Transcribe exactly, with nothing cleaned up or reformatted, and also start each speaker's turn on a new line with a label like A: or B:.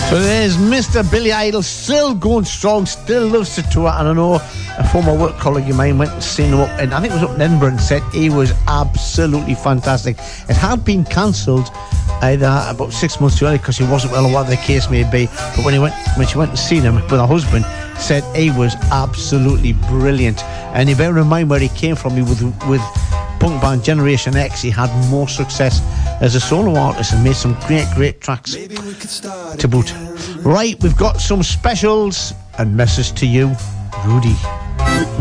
A: So there's Mister Billy Idol, still going strong, still loves to tour. And I know a former work colleague of mine went and seen him up, and I think it was up in Edinburgh, and said he was absolutely fantastic. It had been cancelled either about six months too early because he wasn't well, or whatever the case may be. But when he went, when she went and seen him with her husband, said he was absolutely brilliant. And you bear in mind where he came from. He with with punk band Generation X, he had more success as a solo artist and made some great, great tracks to boot. Right, we've got some specials and message to you, Rudy.